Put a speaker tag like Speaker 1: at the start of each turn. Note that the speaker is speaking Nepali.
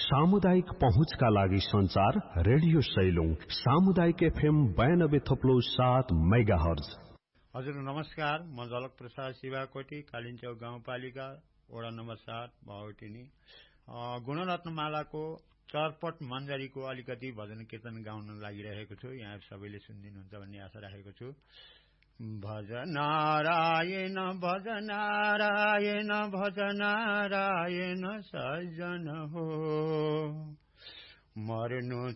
Speaker 1: सामुदायिक पहुँचका लागि संचार रेडियो सैलुङ सामुदायिक एफएम 92.7 मेगाहर्ज।
Speaker 2: हजुर नमस्कार, म झलक प्रसाद शिवाकोटी, कालिन्चौक गाउँपालिका वडा नम्बर 7 बाहुटिनी। गुणरत्नमालाको चरपट मन्जरीको अलिकति भजन कीर्तन गाउन लागिरहेको छु। यहाँ सबैले सुनिदिनुहुन्छ भन्ने आशा राखेको छु। भज नारायण भज नारायण भज नारायण सज्जन हो, मर्नु